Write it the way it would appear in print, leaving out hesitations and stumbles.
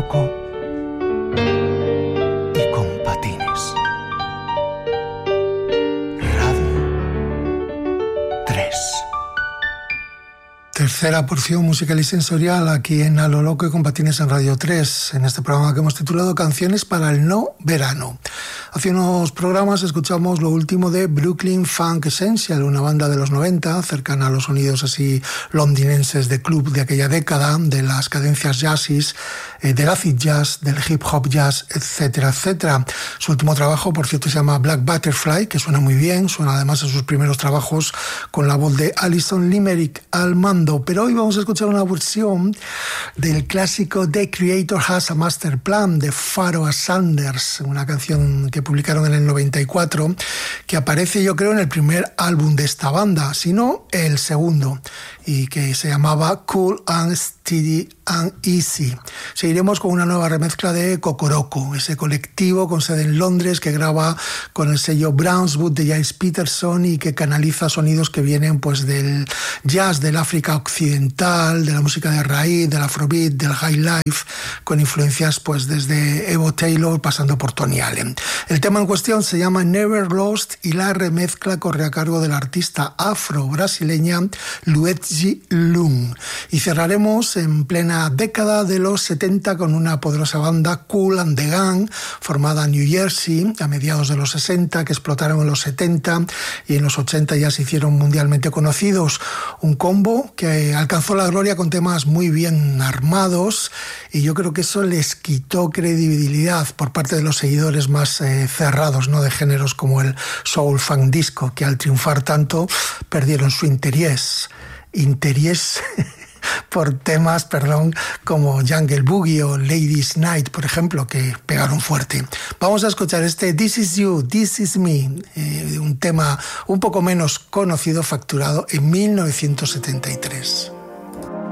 loco y con patines. Radio 3. Tercera porción musical y sensorial aquí en A lo Loco y con Patines en Radio 3, en este programa que hemos titulado Canciones para el no verano. Hace unos programas escuchamos lo último de Brooklyn Funk Essential, una banda de los 90, cercana a los sonidos así londinenses de club de aquella década, de las cadencias jazzis, del acid jazz, del hip hop jazz, etcétera, etcétera. Su último trabajo, por cierto, se llama Black Butterfly, que suena muy bien, suena además a sus primeros trabajos con la voz de Alison Limerick al mando. Pero hoy vamos a escuchar una versión del clásico The Creator Has a Master Plan de Pharoah Sanders, una canción que publicaron en el 94, que aparece yo creo en el primer álbum de esta banda, si no el segundo, y que se llamaba Cool and Steady and Easy. Seguiremos con una nueva remezcla de Cocoroco, ese colectivo con sede en Londres que graba con el sello Brownswood de Giles Peterson y que canaliza sonidos que vienen pues del jazz del África occidental, de la música de raíz, del afrobeat, del high life, con influencias pues desde Evo Taylor pasando por Tony Allen. El tema en cuestión se llama Never Lost y la remezcla corre a cargo de la artista afro-brasileña Luedji Lung. Y cerraremos en plena década de los 70 con una poderosa banda Kool and the Gang, formada en New Jersey a mediados de los 60, que explotaron en los 70 y en los 80 ya se hicieron mundialmente conocidos. Un combo que alcanzó la gloria con temas muy bien armados y yo creo que eso les quitó credibilidad por parte de los seguidores más cerrados, ¿no?, de géneros como el soul funk disco, que al triunfar tanto perdieron su interés por temas, como Jungle Boogie o Ladies Night, por ejemplo, que pegaron fuerte. Vamos a escuchar este This Is You, This Is Me, un tema un poco menos conocido, facturado en 1973.